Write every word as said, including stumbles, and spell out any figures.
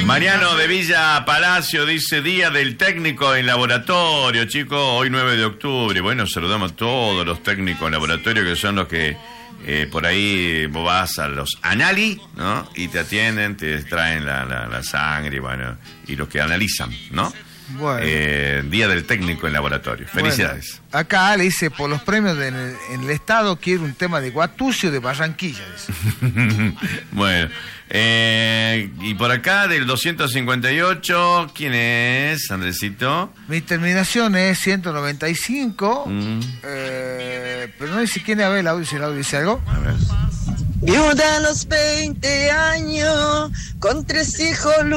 Mariano de Villa Palacio dice: Día del técnico en laboratorio, chicos, hoy nueve de octubre. Bueno, saludamos a todos los técnicos en laboratorio, que son los que eh, por ahí vos vas a los anali, ¿no? Y te atienden, te extraen la, la, la sangre, bueno, y los que analizan, ¿no? Bueno. Eh, Día del técnico en laboratorio. Felicidades. Bueno, acá le dice: por los premios de, en, el, en el Estado quiero un tema de Guatucio de Barranquilla. Bueno, eh, y por acá del doscientos cincuenta y ocho, ¿quién es, Andresito? Mi terminación es ciento noventa y cinco, mm. eh, pero no dice quién es. A ver el audio, si el audio dice algo. A ver. Viuda a los veinte años, con tres hijos.